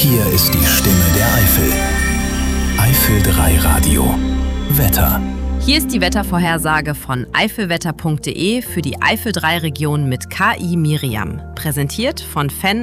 Hier ist die Stimme der Eifel. Eifel 3 Radio. Wetter. Hier ist die Wettervorhersage von eifelwetter.de für die Eifel 3 Region mit KI Miriam. Präsentiert von Fan